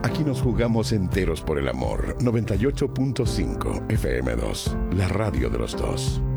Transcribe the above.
Aquí nos jugamos enteros por el amor. 98.5 FM2, la radio de los dos.